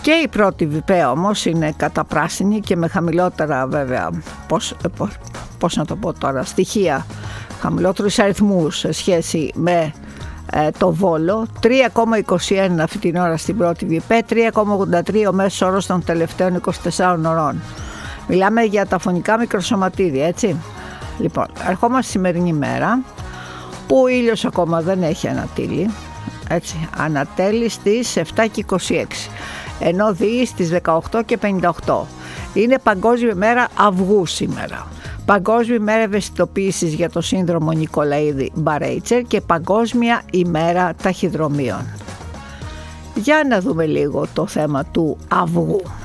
Και η πρώτη ΒΠ όμως είναι καταπράσινη και με χαμηλότερα βέβαια, πώς να το πω τώρα, στοιχεία, χαμηλότερους αριθμούς σε σχέση με το Βόλο. 3,21 αυτή την ώρα στην πρώτη ΒΠ, 3,83 ο μέσος όρος των τελευταίων 24 ωρών. Μιλάμε για τα φωνικά μικροσωματίδια, έτσι. Λοιπόν, ερχόμαστε στη σημερινή μέρα που ο ήλιος ακόμα δεν έχει ανατείλει, έτσι, ανατέλει στις 7:26, ενώ διεί στις 18:58. Είναι Παγκόσμια ημέρα αυγού σήμερα. Παγκόσμια ημέρα ευαισθητοποίησης για το σύνδρομο Νικολαίδη-Μπαρέιτσερ και Παγκόσμια ημέρα ταχυδρομείων. Για να δούμε λίγο το θέμα του αυγού.